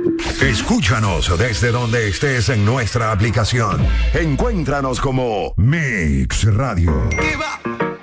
Escúchanos desde donde estés en nuestra aplicación. Encuéntranos como Mix Radio. ¿Qué va?